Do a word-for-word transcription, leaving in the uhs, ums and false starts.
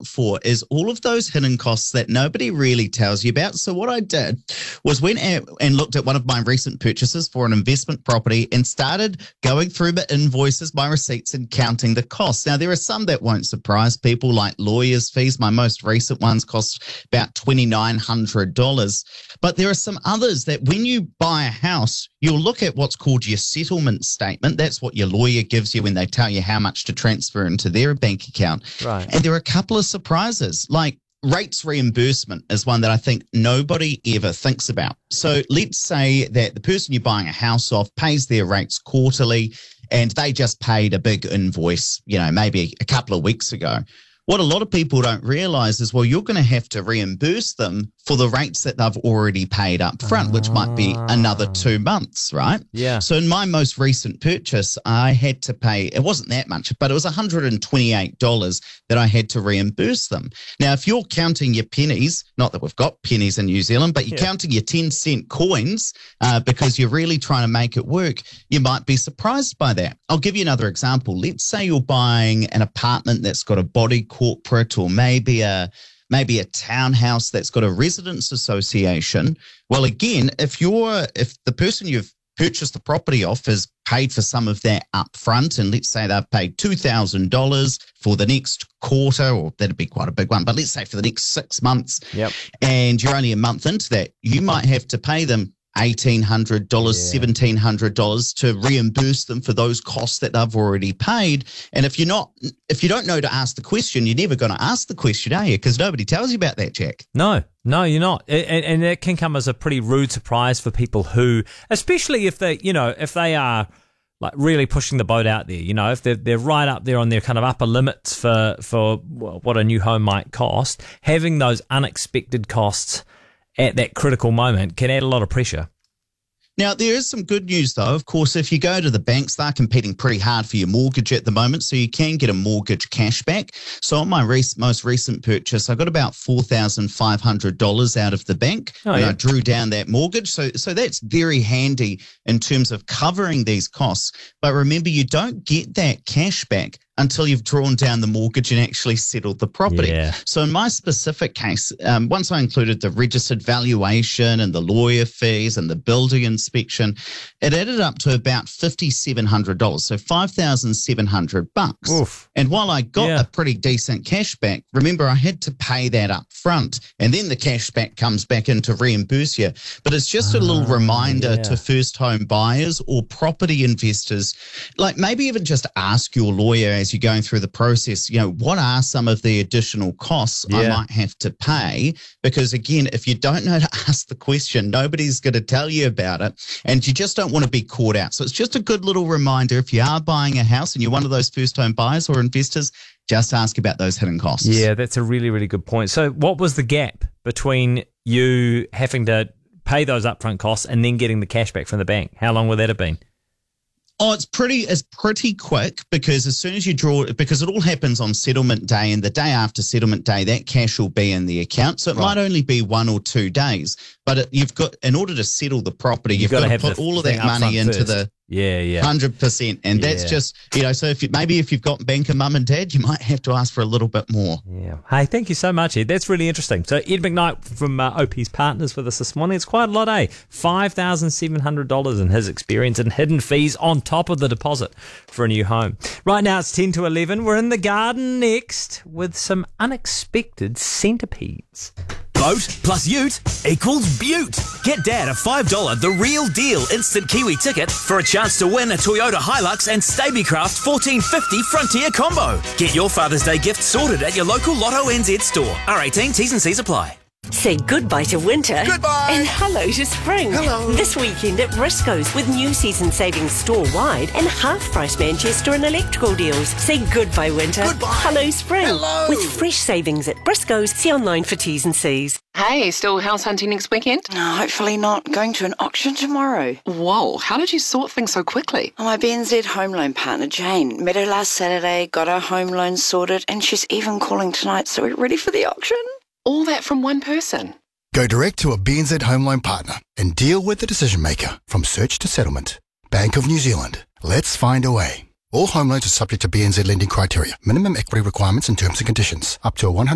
for is all of those hidden costs that nobody really tells you about. So what I did was went out and looked at one of my recent purchases for an investment property and started going through my invoices, my receipts, and counting the costs. Now, there are some that won't surprise people, like lawyers' fees. My most recent ones cost about two thousand nine hundred dollars. But there are some others that when you buy a house, you'll look at what's called your settlement statement. That's what your lawyer gives you when they tell you how much to transfer into their bank account. Right. And there are a couple of surprises, like rates reimbursement is one that I think nobody ever thinks about. So let's say that the person you're buying a house off pays their rates quarterly and they just paid a big invoice, you know, maybe a couple of weeks ago. What a lot of people don't realize is, well, you're going to have to reimburse them for the rates that they've already paid up front, which might be another two months, right? Yeah. So in my most recent purchase, I had to pay, it wasn't that much, but it was one hundred twenty-eight dollars that I had to reimburse them. Now, if you're counting your pennies, not that we've got pennies in New Zealand, but you're yeah. counting your ten cent coins uh, because you're really trying to make it work, you might be surprised by that. I'll give you another example. Let's say you're buying an apartment that's got a body corporate, or maybe a maybe a townhouse that's got a residents association. Well, again, if you're if the person you've purchased the property off has paid for some of that up front, and let's say they've paid two thousand dollars for the next quarter, or that'd be quite a big one, but let's say for the next six months, yep. and you're only a month into that, you might have to pay them eighteen hundred dollars, yeah. seventeen hundred dollars to reimburse them for those costs that they've already paid. And if you're not, if you don't know to ask the question, you're never going to ask the question, are you? Because nobody tells you about that, Jack. No, no, you're not. And, and it can come as a pretty rude surprise for people who, especially if they, you know, if they are like really pushing the boat out there, you know, if they're, they're right up there on their kind of upper limits for, for what a new home might cost, having those unexpected costs at that critical moment can add a lot of pressure. Now, there is some good news, though. Of course, if you go to the banks, they're competing pretty hard for your mortgage at the moment, so you can get a mortgage cashback. So on my rec- most recent purchase, I got about four thousand five hundred dollars out of the bank, oh, and yeah. I drew down that mortgage. So, so that's very handy in terms of covering these costs. But remember, you don't get that cashback until you've drawn down the mortgage and actually settled the property. Yeah. So in my specific case, um, once I included the registered valuation and the lawyer fees and the building inspection, it added up to about five thousand seven hundred dollars, so five thousand seven hundred bucks. Oof. And while I got yeah. a pretty decent cashback, remember I had to pay that up front, and then the cashback comes back in to reimburse you. But it's just a little oh, reminder yeah. to first home buyers or property investors, like maybe even just ask your lawyer as you're going through the process, you know, what are some of the additional costs yeah. I might have to pay? Because again, if you don't know to ask the question, nobody's going to tell you about it, and you just don't want to be caught out. So it's just a good little reminder, if you are buying a house and you're one of those first home buyers or investors, just ask about those hidden costs. Yeah, that's a really, really good point. So what was the gap between you having to pay those upfront costs and then getting the cash back from the bank? How long would that have been? Oh, it's pretty it's pretty quick, because as soon as you draw, because it all happens on settlement day, and the day after settlement day, that cash will be in the account. So it right. might only be one or two days, but it, you've got, in order to settle the property, you've, you've got, got to have put all of that money into first. the yeah, yeah, one hundred percent. And yeah. that's just, you know, so if you, maybe if you've got banker mum and dad, you might have to ask for a little bit more. Yeah. Hey, thank you so much, Ed. That's really interesting. So Ed McKnight from uh, O P's Partners with us this morning. It's quite a lot, eh? five thousand seven hundred dollars in his experience and hidden fees on top of the deposit for a new home. Right now it's ten to eleven. We're in the garden next with some unexpected centipedes. Boat plus ute equals beaut. Get Dad a five dollars The Real Deal instant Kiwi ticket for a chance to win a Toyota Hilux and Stabicraft fourteen fifty Frontier combo. Get your Father's Day gift sorted at your local Lotto N Z store. R eighteen, T's and C's apply. Say goodbye to winter. Goodbye. And hello to spring. Hello. This weekend at Briscoe's with new season savings store-wide and half-price Manchester and electrical deals. Say goodbye winter. Goodbye. Hello spring. Hello. With fresh savings at Briscoe's. See online for T's and C's. Hey, still house hunting next weekend? No, hopefully not. Going to an auction tomorrow. Whoa, how did you sort things so quickly? My B N Z home loan partner, Jane, met her last Saturday, got her home loan sorted, and she's even calling tonight, so we're ready for the auction. All that from one person? Go direct to a B N Z home loan partner and deal with the decision maker from search to settlement. Bank of New Zealand. Let's find a way. All home loans are subject to B N Z lending criteria. Minimum equity requirements and terms and conditions. Up to a one hundred